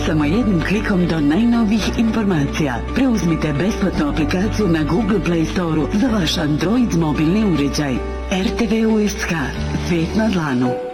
samo jednim klikom do najnovijih informacija. Preuzmite besplatnu aplikaciju na Google Play Store za vaš Android mobilni uređaj. RTV USK, svijet na dlanu.